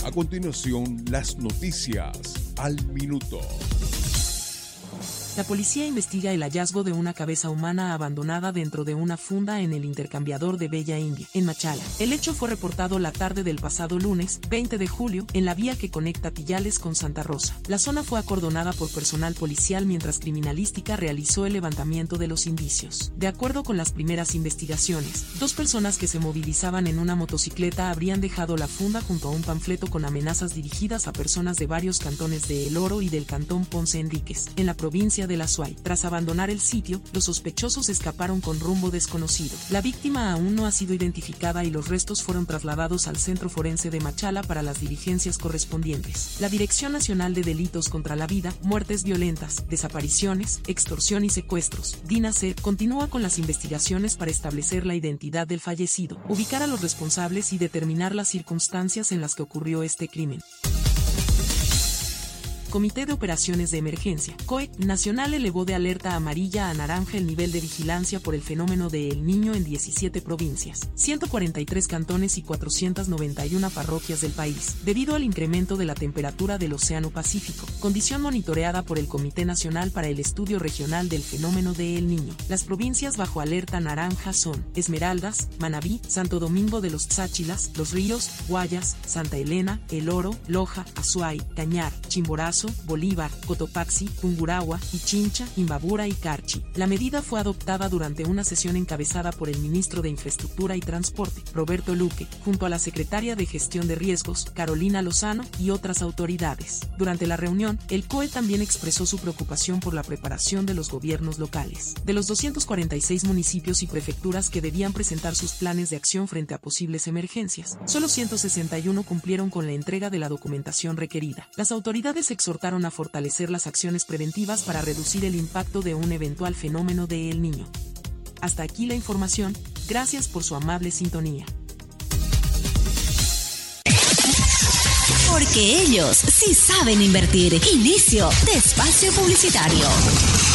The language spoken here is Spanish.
A continuación, las noticias al minuto. La policía investiga el hallazgo de una cabeza humana abandonada dentro de una funda en el intercambiador de Bella India, en Machala. El hecho fue reportado la tarde del pasado lunes, 20 de julio, en la vía que conecta Tillales con Santa Rosa. La zona fue acordonada por personal policial mientras criminalística realizó el levantamiento de los indicios. De acuerdo con las primeras investigaciones, 2 personas que se movilizaban en una motocicleta habrían dejado la funda junto a un panfleto con amenazas dirigidas a personas de varios cantones de El Oro y del cantón Ponce Enríquez, en la provincia de La Suay. Tras abandonar el sitio, los sospechosos escaparon con rumbo desconocido. La víctima aún no ha sido identificada y los restos fueron trasladados al Centro Forense de Machala para las diligencias correspondientes. La Dirección Nacional de Delitos contra la Vida, Muertes Violentas, Desapariciones, Extorsión y Secuestros, DINASER, continúa con las investigaciones para establecer la identidad del fallecido, ubicar a los responsables y determinar las circunstancias en las que ocurrió este crimen. Comité de Operaciones de Emergencia, COE, Nacional elevó de alerta amarilla a naranja el nivel de vigilancia por el fenómeno de El Niño en 17 provincias, 143 cantones y 491 parroquias del país, debido al incremento de la temperatura del Océano Pacífico, condición monitoreada por el Comité Nacional para el Estudio Regional del Fenómeno de El Niño. Las provincias bajo alerta naranja son Esmeraldas, Manabí, Santo Domingo de los Tsáchilas, Los Ríos, Guayas, Santa Elena, El Oro, Loja, Azuay, Cañar, Chimborazo, Bolívar, Cotopaxi, Tungurahua, Pichincha, Imbabura y Carchi. La medida fue adoptada durante una sesión encabezada por el ministro de Infraestructura y Transporte, Roberto Luque, junto a la secretaria de Gestión de Riesgos, Carolina Lozano, y otras autoridades. Durante la reunión, el COE también expresó su preocupación por la preparación de los gobiernos locales. De los 246 municipios y prefecturas que debían presentar sus planes de acción frente a posibles emergencias, solo 161 cumplieron con la entrega de la documentación requerida. Las autoridades exhortaron a fortalecer las acciones preventivas para reducir el impacto de un eventual fenómeno de El Niño. Hasta aquí la información, gracias por su amable sintonía. Porque ellos sí saben invertir. Inicio de espacio publicitario.